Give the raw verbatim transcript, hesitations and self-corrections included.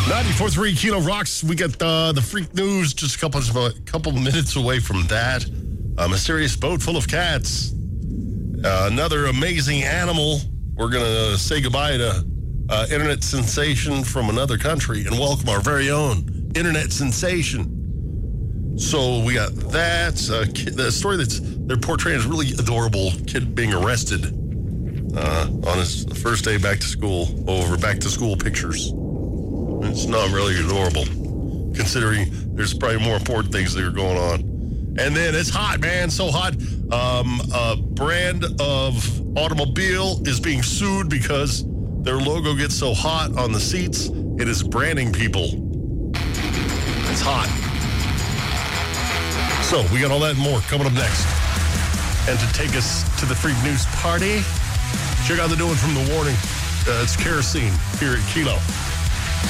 ninety-four point three Kilo Rocks. We got uh, the freak news just a couple of, a couple minutes away from that. A mysterious boat full of cats. Uh, another amazing animal. We're going to say goodbye to uh, internet sensation from another country and welcome our very own internet sensation. So we got that. Uh, the story that's they're portraying is really adorable. Kid being arrested uh, on his first day back to school over back to school pictures. It's not really adorable, considering there's probably more important things that are going on. And then it's hot, man, so hot. Um, a brand of automobile is being sued because their logo gets so hot on the seats. It is branding people. It's hot. So we got all that and more coming up next. And to take us to the Freak News party, check out the new one from The Warning. Uh, it's Kerosene here at Kilo.